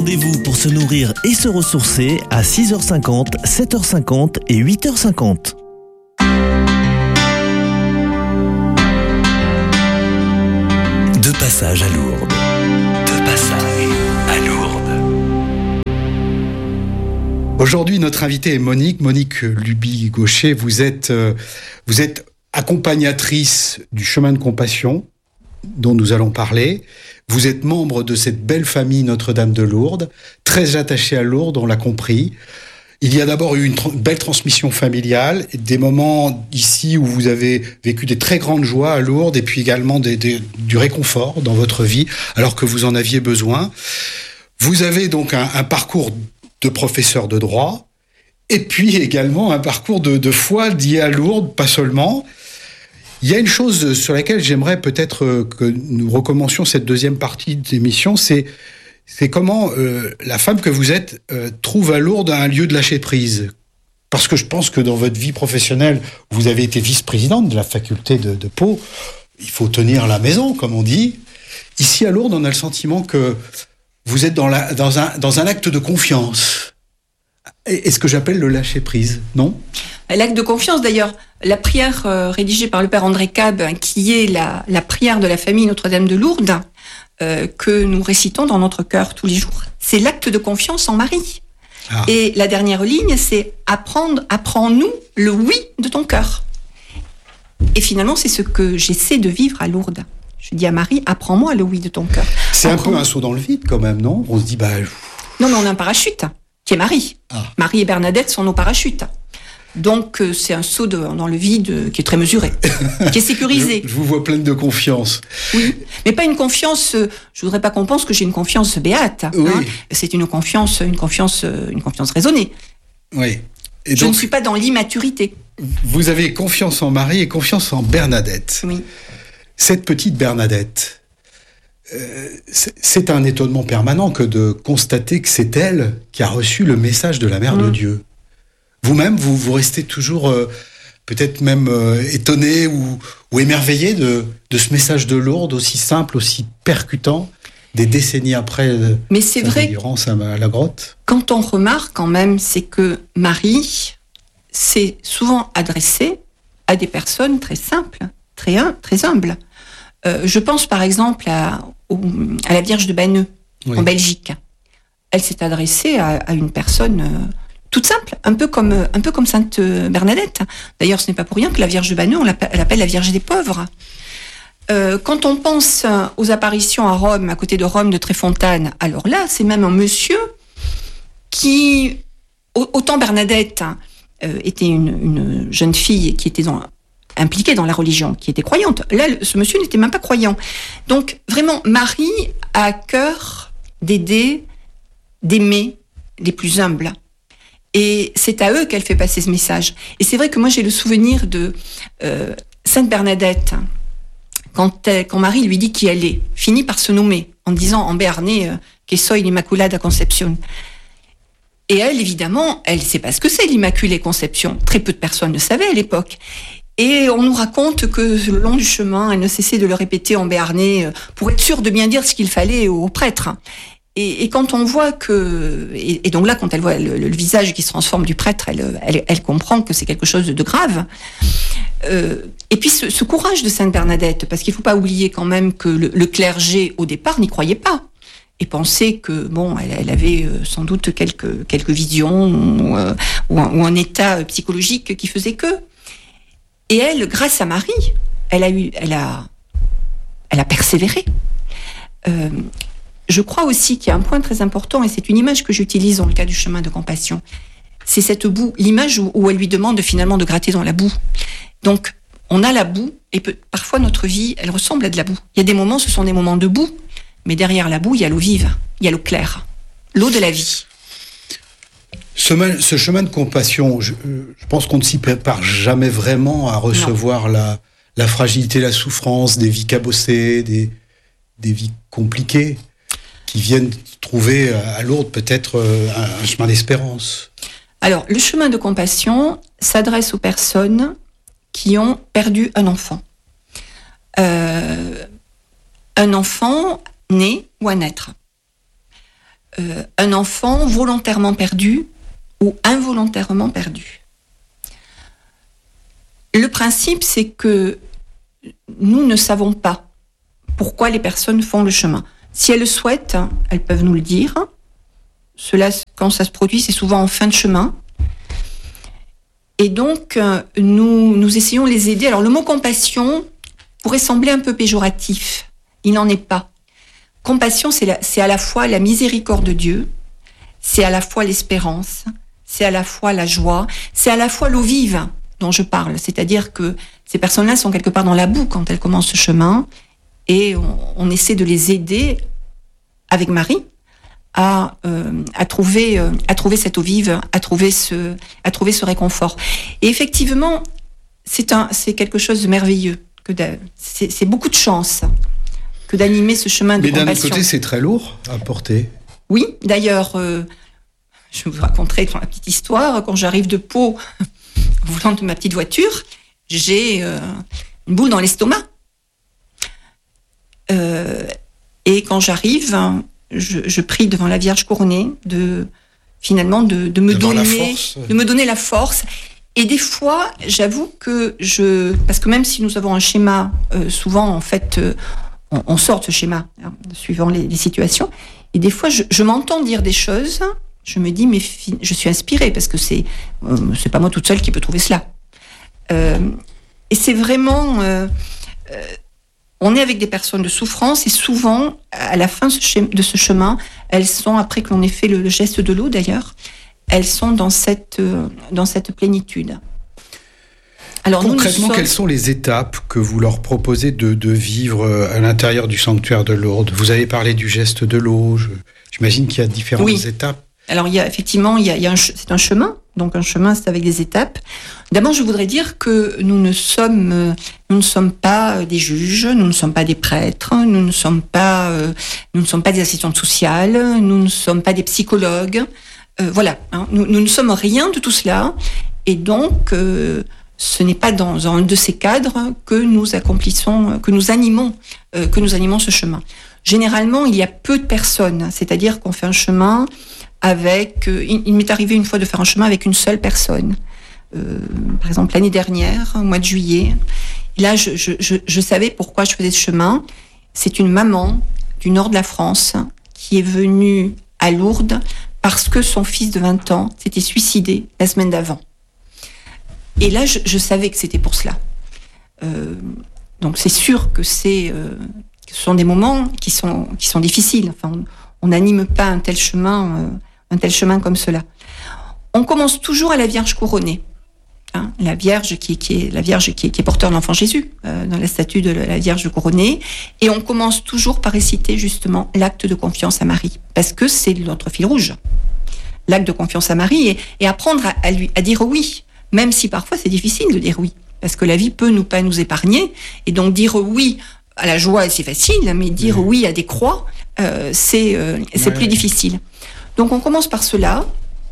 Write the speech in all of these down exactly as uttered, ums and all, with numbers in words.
Rendez-vous pour se nourrir et se ressourcer à six heures cinquante, sept heures cinquante et huit heures cinquante. De passage à Lourdes. De passage à Lourdes. Aujourd'hui, notre invitée est Monique. Monique Luby-Gaucher, vous êtes, euh, vous êtes accompagnatrice du chemin de compassion dont nous allons parler. Vous êtes membre de cette belle famille Notre-Dame de Lourdes, très attachée à Lourdes, on l'a compris. Il y a d'abord eu une tra- belle transmission familiale, des moments ici où vous avez vécu des très grandes joies à Lourdes et puis également des, des, du réconfort dans votre vie, alors que vous en aviez besoin. Vous avez donc un, un parcours de professeur de droit et puis également un parcours de, de foi lié à Lourdes, pas seulement. Il y a une chose sur laquelle j'aimerais peut-être que nous recommencions cette deuxième partie de l'émission, c'est c'est comment euh, la femme que vous êtes euh, trouve à Lourdes un lieu de lâcher prise. Parce que je pense que dans votre vie professionnelle, vous avez été vice-présidente de la faculté de, de Pau. Il faut tenir la maison, comme on dit. Ici à Lourdes, on a le sentiment que vous êtes dans, la, dans, un, dans un acte de confiance. Est-ce que j'appelle le lâcher prise, non ? L'acte de confiance, d'ailleurs, la prière euh, rédigée par le père André Cab, qui est la, la prière de la famille Notre-Dame de Lourdes, euh, que nous récitons dans notre cœur tous les jours. C'est l'acte de confiance en Marie. Ah. Et la dernière ligne, c'est apprendre, apprends-nous le oui de ton cœur. Et finalement, c'est ce que j'essaie de vivre à Lourdes. Je dis à Marie, apprends-moi le oui de ton cœur. C'est apprends... un peu un saut dans le vide quand même, non ? On se dit, bah... Non, mais on a un parachute, qui est Marie. Ah. Marie et Bernadette sont nos parachutes. Donc, euh, c'est un saut de, dans le vide euh, qui est très mesuré, qui est sécurisé. je, je vous vois pleine de confiance. Oui, mais pas une confiance... Euh, je voudrais pas qu'on pense que j'ai une confiance béate. Oui. Hein. C'est une confiance, une confiance, euh, une confiance raisonnée. Oui. Et je donc, ne suis pas dans l'immaturité. Vous avez confiance en Marie et confiance en Bernadette. Oui. Cette petite Bernadette, euh, c'est, c'est un étonnement permanent que de constater que c'est elle qui a reçu le message de la Mère mmh. de Dieu. Vous-même, vous, vous restez toujours euh, peut-être même euh, étonné ou, ou émerveillé de, de ce message de Lourdes aussi simple, aussi percutant, des décennies après euh, Mais c'est sa vrai, délivrance à, à la grotte. Quand on remarque quand même, c'est que Marie s'est souvent adressée à des personnes très simples, très, hum, très humbles. Euh, je pense par exemple à, au, à la Vierge de Banneux, oui. en Belgique. Elle s'est adressée à, à une personne... Euh, toute simple, un peu comme un peu comme Sainte Bernadette. D'ailleurs, ce n'est pas pour rien que la Vierge de Banneux, on l'appelle, elle l'appelle la Vierge des pauvres. Euh, quand on pense aux apparitions à Rome, à côté de Rome, de Tréfontane, alors là, c'est même un monsieur qui, autant Bernadette euh, était une, une jeune fille qui était dans, impliquée dans la religion, qui était croyante. Là, ce monsieur n'était même pas croyant. Donc, vraiment, Marie a à cœur d'aider, d'aimer les plus humbles. Et c'est à eux qu'elle fait passer ce message. Et c'est vrai que moi, j'ai le souvenir de euh, Sainte Bernadette, quand, elle, quand Marie lui dit qui elle est, finit par se nommer, en disant en béarnais euh, « Que soy l'Immaculada Concepción ». Et elle, évidemment, elle ne sait pas ce que c'est l'Immaculée Conception. Très peu de personnes le savaient à l'époque. Et on nous raconte que le long du chemin, elle ne cessait de le répéter en béarnais euh, pour être sûre de bien dire ce qu'il fallait aux prêtres. Et, et quand on voit que, et, et donc là, quand elle voit le, le visage qui se transforme du prêtre, elle, elle, elle comprend que c'est quelque chose de grave. Euh, et puis ce, ce courage de Sainte Bernadette, parce qu'il ne faut pas oublier quand même que le, le clergé au départ n'y croyait pas et pensait que bon, elle, elle avait sans doute quelques quelques visions ou, euh, ou, un, ou un état psychologique qui faisait que. Et elle, grâce à Marie, elle a eu, elle a, elle a persévéré. Euh, Je crois aussi qu'il y a un point très important, et c'est une image que j'utilise dans le cas du chemin de compassion. C'est cette boue, l'image où, où elle lui demande finalement de gratter dans la boue. Donc, on a la boue, et peut, parfois notre vie, elle ressemble à de la boue. Il y a des moments, ce sont des moments de boue, mais derrière la boue, il y a l'eau vive, il y a l'eau claire, l'eau de la vie. Ce, ce chemin de compassion, je, je pense qu'on ne s'y prépare jamais vraiment à recevoir la, la fragilité, la souffrance des vies cabossées, des, des vies compliquées, qui viennent trouver à Lourdes peut-être un, un chemin d'espérance. Alors, le chemin de compassion s'adresse aux personnes qui ont perdu un enfant. Euh, un enfant né ou à naître. euh, un enfant volontairement perdu ou involontairement perdu. Le principe, c'est que nous ne savons pas pourquoi les personnes font le chemin. Si elles le souhaitent, elles peuvent nous le dire. Cela, quand ça se produit, c'est souvent en fin de chemin. Et donc, nous, nous essayons de les aider. Alors, le mot compassion pourrait sembler un peu péjoratif. Il n'en est pas. Compassion, c'est, la, c'est à la fois la miséricorde de Dieu, c'est à la fois l'espérance, c'est à la fois la joie, c'est à la fois l'eau vive dont je parle. C'est-à-dire que ces personnes-là sont quelque part dans la boue quand elles commencent ce chemin, et on, on essaie de les aider, avec Marie, à, euh, à, trouver, euh, à trouver cette eau vive, à trouver ce, à trouver ce réconfort. Et effectivement, c'est, un, c'est quelque chose de merveilleux. Que de, c'est, c'est beaucoup de chance que d'animer ce chemin de Mais compassion. d'un autre côté, c'est très lourd à porter. Oui, d'ailleurs, euh, je vous raconterai la petite histoire. Quand j'arrive de Pau, au volant de ma petite voiture, j'ai euh, une boule dans l'estomac. Euh, et quand j'arrive, je, je prie devant la Vierge couronnée de finalement de, de me devant donner, de me donner la force. Et des fois, j'avoue que je, parce que même si nous avons un schéma, euh, souvent en fait, euh, on, on sort de ce schéma hein, suivant les, les situations. Et des fois, je, je m'entends dire des choses. Je me dis, mais fi- je suis inspirée parce que c'est, euh, c'est pas moi toute seule qui peut trouver cela. Euh, et c'est vraiment, euh, euh, on est avec des personnes de souffrance et souvent, à la fin de ce chemin, elles sont, après que l'on ait fait le, le geste de l'eau d'ailleurs, elles sont dans cette, euh, dans cette plénitude. Alors, concrètement, nous sommes... quelles sont les étapes que vous leur proposez de, de vivre à l'intérieur du sanctuaire de Lourdes ? Vous avez parlé du geste de l'eau, je, j'imagine qu'il y a différentes oui. étapes. Alors, il y a, effectivement, il y a, il y a un, c'est un chemin. Donc, un chemin, c'est avec des étapes. D'abord, je voudrais dire que nous ne sommes, nous ne sommes pas des juges, nous ne sommes pas des prêtres, nous ne sommes pas, euh, nous ne sommes pas des assistantes sociales, nous ne sommes pas des psychologues. Euh, voilà, hein, nous, nous ne sommes rien de tout cela. Et donc, euh, ce n'est pas dans un de ces cadres que nous accomplissons, que nous animons, euh, que nous animons ce chemin. Généralement, il y a peu de personnes, c'est-à-dire qu'on fait un chemin avec. Euh, il, il m'est arrivé une fois de faire un chemin avec une seule personne. Euh, par exemple, l'année dernière, au mois de juillet. Et là, je, je, je, je savais pourquoi je faisais ce chemin. C'est une maman du nord de la France qui est venue à Lourdes parce que son fils de vingt ans s'était suicidé la semaine d'avant. Et là, je, je savais que c'était pour cela. Euh, donc, c'est sûr que c'est, euh, que ce sont des moments qui sont qui sont difficiles. Enfin, on n'anime pas un tel chemin, euh, un tel chemin comme cela. On commence toujours à la Vierge couronnée, hein, la Vierge qui, qui est la Vierge qui est, qui est porteur de l'enfant Jésus euh, dans la statue de la Vierge couronnée, et on commence toujours par réciter justement l'acte de confiance à Marie, parce que c'est notre fil rouge. L'acte de confiance à Marie et, et apprendre à, à lui à dire oui. Même si parfois c'est difficile de dire oui, parce que la vie peut nous pas nous épargner, et donc dire oui à la joie c'est facile, mais dire oui, oui à des croix euh, c'est euh, c'est ouais. plus difficile. Donc on commence par cela.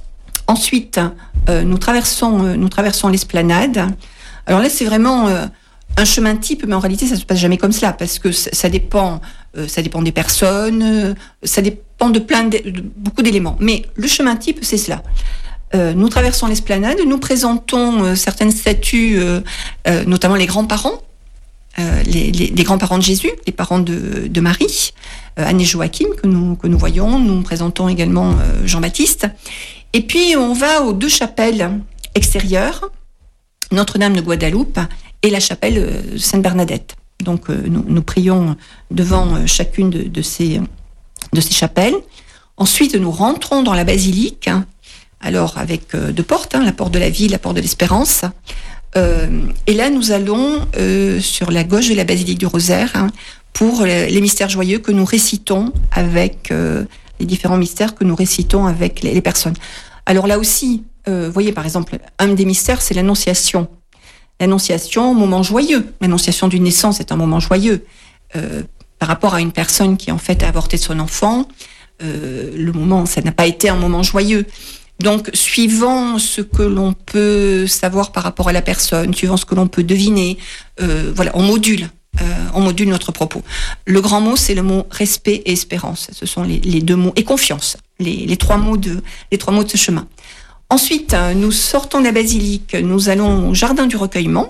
Ensuite euh, nous traversons euh, nous traversons l'esplanade. Alors là c'est vraiment euh, un chemin type, mais en réalité ça se passe jamais comme cela, parce que ça, ça dépend euh, ça dépend des personnes, euh, ça dépend de plein de, de beaucoup d'éléments. Mais le chemin type c'est cela. Euh, nous traversons l'esplanade, nous présentons euh, certaines statues, euh, euh, notamment les grands-parents, euh, les, les, les grands-parents de Jésus, les parents de, de Marie, euh, Anne et Joachim, que nous, que nous voyons. Nous présentons également euh, Jean-Baptiste. Et puis, on va aux deux chapelles extérieures, Notre-Dame de Guadeloupe et la chapelle euh, Sainte-Bernadette. Donc, euh, nous, nous prions devant euh, chacune de, de, ces, de ces chapelles. Ensuite, nous rentrons dans la basilique, alors avec euh, deux portes, hein, la porte de la vie, la porte de l'espérance. Euh, et là, nous allons euh, sur la gauche de la basilique du Rosaire hein, pour les, les mystères joyeux que nous récitons avec euh, les différents mystères que nous récitons avec les, les personnes. Alors là aussi, euh, vous voyez par exemple, un des mystères, c'est l'Annonciation. L'Annonciation, moment joyeux. L'Annonciation d'une naissance est un moment joyeux. Euh, par rapport à une personne qui en fait a avorté son enfant, euh, le moment, ça n'a pas été un moment joyeux. Donc, suivant ce que l'on peut savoir par rapport à la personne, suivant ce que l'on peut deviner, euh, voilà, on module. euh, on module notre propos. Le grand mot, c'est le mot respect et espérance. Ce sont les, les deux mots, et confiance, les, les, trois mots de, les trois mots de ce chemin. Ensuite, nous sortons de la basilique, nous allons au jardin du recueillement,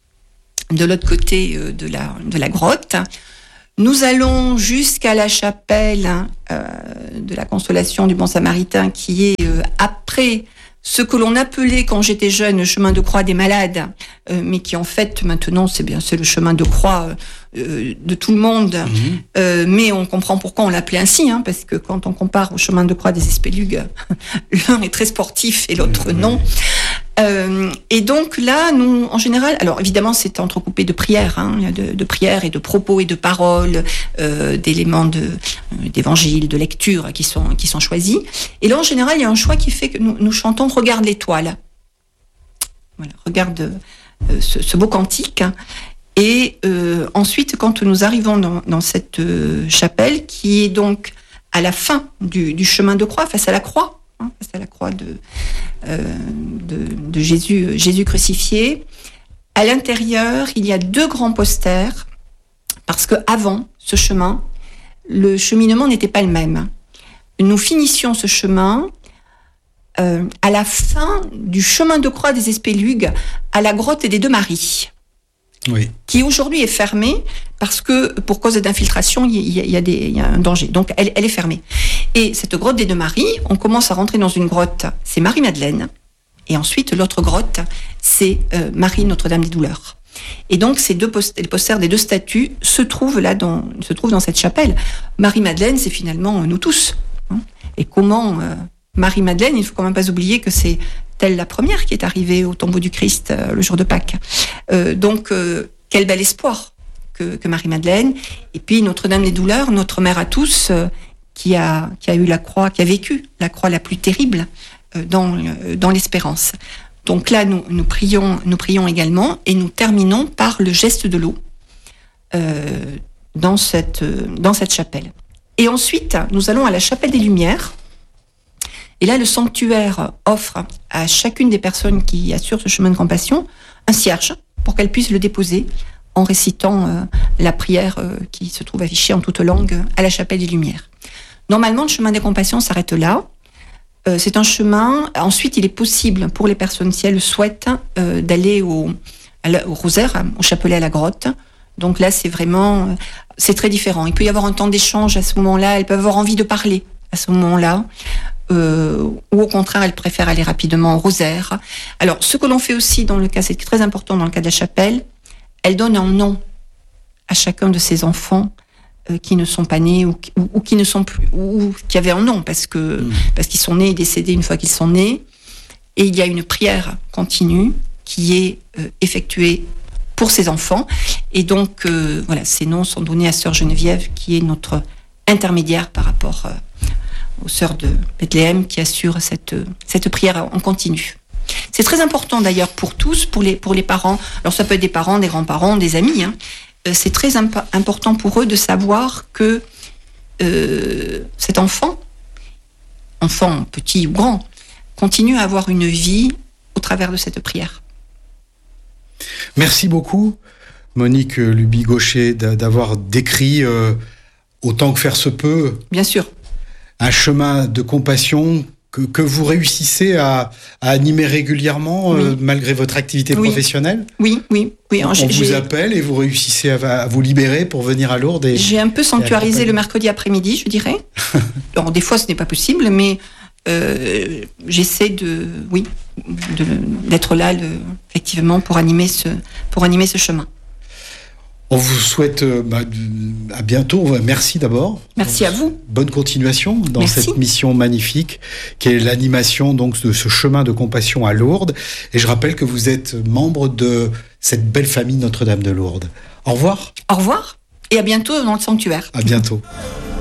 de l'autre côté de la, de la grotte. Nous allons jusqu'à la chapelle euh, de la Consolation du Bon Samaritain, qui est euh, après ce que l'on appelait quand j'étais jeune le chemin de croix des malades, euh, mais qui en fait maintenant c'est bien c'est le chemin de croix euh, de tout le monde. Mmh. Euh, mais on comprend pourquoi on l'appelait ainsi, hein, parce que quand on compare au chemin de croix des Espélugues, l'un est très sportif et l'autre mmh. non. Euh, et donc là, nous, en général, alors évidemment, c'est entrecoupé de prières, hein, de, de prières et de propos et de paroles, euh, d'éléments de, euh, d'évangile, de lecture qui sont qui sont choisis. Et là, en général, il y a un choix qui fait que nous, nous chantons "Regarde l'étoile". Voilà, regarde euh, ce, ce beau cantique. Et euh, ensuite, quand nous arrivons dans, dans cette euh, chapelle, qui est donc à la fin du, du chemin de croix, face à la croix. Hein, c'est la croix de, euh, de, de Jésus, Jésus crucifié. À l'intérieur, il y a deux grands posters, parce que avant ce chemin, le cheminement n'était pas le même. Nous finissions ce chemin euh, à la fin du chemin de croix des Espélugues, à la grotte des Deux Maries. Oui. Qui aujourd'hui est fermée parce que pour cause d'infiltration, il y a, il y a, des, il y a un danger. Donc elle, elle est fermée. Et cette grotte des Deux Maries, on commence à rentrer dans une grotte, c'est Marie-Madeleine. Et ensuite, l'autre grotte, c'est euh, Marie Notre-Dame des Douleurs. Et donc ces deux post- les posters des deux statues se trouvent là, dans, se trouvent dans cette chapelle. Marie-Madeleine, c'est finalement nous tous. Hein. Et comment euh, Marie-Madeleine, il ne faut quand même pas oublier que c'est telle la première qui est arrivée au tombeau du Christ euh, le jour de Pâques. Euh, donc, euh, quel bel espoir que, que Marie-Madeleine. Et puis, Notre-Dame des Douleurs, notre mère à tous, euh, qui a, qui a eu la croix, qui a vécu la croix la plus terrible euh, dans, euh, dans l'espérance. Donc là, nous, nous, prions, nous prions également et nous terminons par le geste de l'eau euh, dans, cette, euh, dans cette chapelle. Et ensuite, nous allons à la chapelle des Lumières. Et là, le sanctuaire offre à chacune des personnes qui assurent ce chemin de compassion un cierge pour qu'elles puissent le déposer en récitant euh, la prière euh, qui se trouve affichée en toute langue à la chapelle des Lumières. Normalement, le chemin des compassions s'arrête là. Euh, c'est un chemin. Ensuite, il est possible pour les personnes, si elles le souhaitent, euh, d'aller au, la, au rosaire, au chapelet à la grotte. Donc là, c'est vraiment, euh, c'est très différent. Il peut y avoir un temps d'échange à ce moment-là. Elles peuvent avoir envie de parler à ce moment-là. Euh, ou au contraire, elles préfèrent aller rapidement au rosaire. Alors, ce que l'on fait aussi dans le cas, c'est très important dans le cas de la chapelle, elle donne un nom à chacun de ces enfants euh, qui ne sont pas nés ou, ou, ou qui ne sont plus, ou qui avaient un nom parce que mmh. parce qu'ils sont nés et décédés une fois qu'ils sont nés. Et il y a une prière continue qui est euh, effectuée pour ces enfants. Et donc, euh, voilà, ces noms sont donnés à Sœur Geneviève, qui est notre intermédiaire par rapport euh, aux sœurs de Bethléem qui assurent cette, cette prière en continu. C'est très important d'ailleurs pour tous, pour les, pour les parents. Alors ça peut être des parents, des grands-parents, des amis. Hein. C'est très imp- important pour eux de savoir que euh, cet enfant, enfant petit ou grand, continue à avoir une vie au travers de cette prière. Merci beaucoup, Monique Luby-Gaucher, d'avoir décrit euh, autant que faire se peut. Bien sûr. Un chemin de compassion que, que vous réussissez à, à animer régulièrement, oui. euh, malgré votre activité oui. professionnelle. Oui, oui, oui. On j'ai, vous j'ai... appelle et vous réussissez à, à vous libérer pour venir à Lourdes. Et, j'ai un peu sanctuarisé le mercredi après-midi, je dirais. Alors, des fois, ce n'est pas possible, mais euh, j'essaie de, oui, de, d'être là, le, effectivement, pour animer ce, pour animer ce chemin. On vous souhaite euh, bah, à bientôt. Merci d'abord. Merci donc, à vous. Bonne continuation dans Merci. Cette mission magnifique qui est l'animation donc de ce chemin de compassion à Lourdes. Et je rappelle que vous êtes membre de cette belle famille Notre-Dame de Lourdes. Au revoir. Au revoir et à bientôt dans le sanctuaire. À bientôt.